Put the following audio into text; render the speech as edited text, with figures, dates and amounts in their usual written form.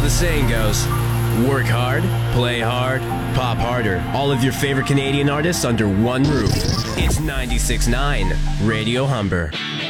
the saying goes, work hard, play hard, pop harder. All of your favorite Canadian artists under one roof. It's 96.9 Radio Humber.